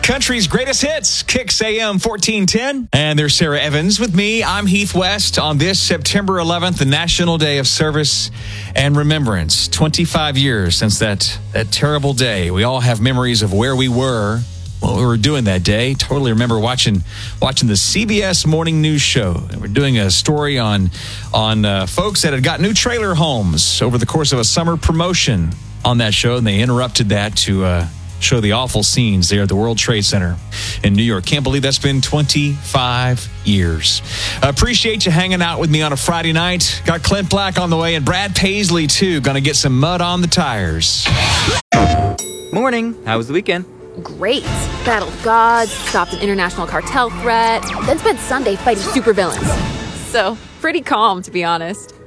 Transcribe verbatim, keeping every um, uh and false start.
country's greatest hits, Kicks A M fourteen ten. And there's Sarah Evans with me. I'm Heath West on this September eleventh, the National Day of Service and Remembrance. twenty-five years since that, that terrible day. We all have memories of where we were, what we were doing that day. Totally remember watching watching the C B S Morning News Show. And we're doing a story on, on uh, folks that had got new trailer homes over the course of a summer promotion on that show, and they interrupted that to uh, show the awful scenes there at the World Trade Center in New York. Can't believe that's been twenty-five years. Appreciate you hanging out with me on a Friday night. Got Clint Black on the way and Brad Paisley, too. Going to get some mud on the tires. Morning. How was the weekend? Great. Battled gods, stopped an international cartel threat, then spent Sunday fighting supervillains. So, pretty calm, to be honest.